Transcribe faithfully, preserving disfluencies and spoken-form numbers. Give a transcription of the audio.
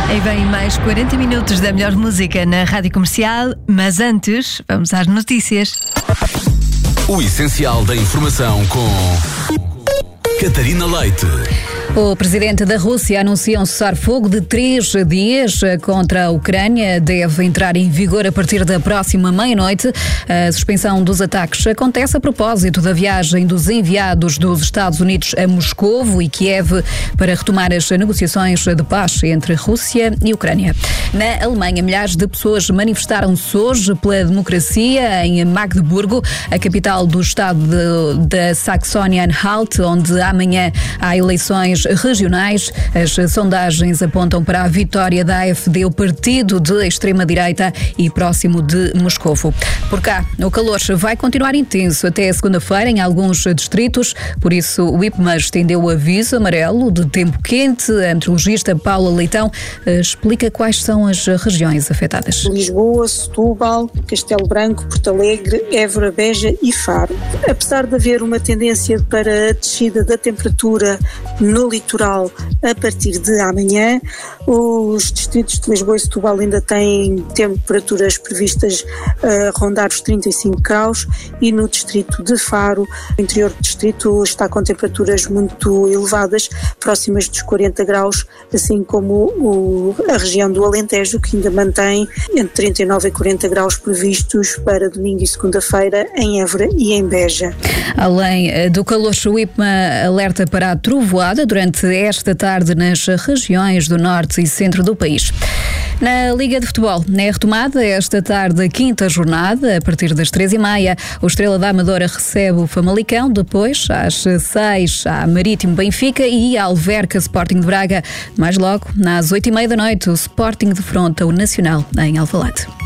Aí vem mais quarenta minutos da melhor música na Rádio Comercial, mas antes, vamos às notícias. O essencial da informação com Catarina Leite. O presidente da Rússia anuncia um cessar-fogo de três dias contra a Ucrânia. Deve entrar em vigor a partir da próxima meia-noite. A suspensão dos ataques acontece a propósito da viagem dos enviados dos Estados Unidos a Moscovo e Kiev para retomar as negociações de paz entre Rússia e Ucrânia. Na Alemanha, milhares de pessoas manifestaram-se hoje pela democracia em Magdeburgo, a capital do estado de, da Saxônia-Anhalt, onde amanhã há eleições regionais. As sondagens apontam para a vitória da A F D, o partido de extrema-direita e próximo de Moscovo. Por cá, o calor vai continuar intenso até segunda-feira em alguns distritos, por isso o IPMA estendeu o aviso amarelo de tempo quente. A meteorologista Paula Leitão explica quais são as regiões afetadas. Lisboa, Setúbal, Castelo Branco, Porto Alegre, Évora, Beja e Faro. Apesar de haver uma tendência para a descida da temperatura no litoral a partir de amanhã, os distritos de Lisboa e Setúbal ainda têm temperaturas previstas a rondar os trinta e cinco graus e no distrito de Faro, o interior do distrito está com temperaturas muito elevadas, próximas dos quarenta graus, assim como o, a região do Alentejo, que ainda mantém entre trinta e nove e quarenta graus previstos para domingo e segunda-feira em Évora e em Beja. Além do calor, o IPMA alerta para a trovoada durante esta tarde nas regiões do norte e centro do país. Na Liga de Futebol, é retomada esta tarde a quinta jornada, a partir das três e meia. O Estrela da Amadora recebe o Famalicão, depois às seis há Marítimo Benfica e Alverca Sporting de Braga. Mais logo, às oito e meia da noite, o Sporting defronta o Nacional em Alvalade.